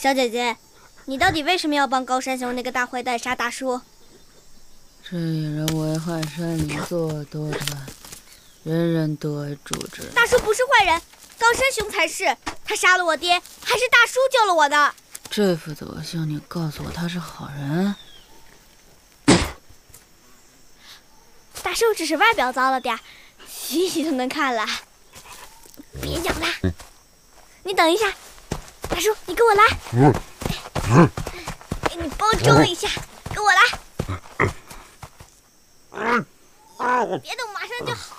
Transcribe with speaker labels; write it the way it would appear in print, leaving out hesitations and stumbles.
Speaker 1: 小姐姐，你到底为什么要帮高山雄那个大坏蛋杀大叔？
Speaker 2: 这一人为害山林，作恶多端，人人得而诛之。
Speaker 1: 大叔不是坏人，高山雄才是。他杀了我爹，还是大叔救了我的。
Speaker 2: 这副德行，你告诉我他是好人？
Speaker 1: 大叔只是外表糟了点，洗洗就能看了。别咬他！你等一下，大叔，你跟我来。给你包装一下，跟我来。别等，马上就好。